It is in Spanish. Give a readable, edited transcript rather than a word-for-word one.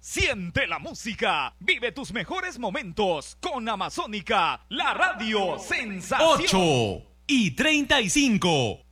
Siente la música, vive tus mejores momentos con Amazónica, la radio sensación. 8:35.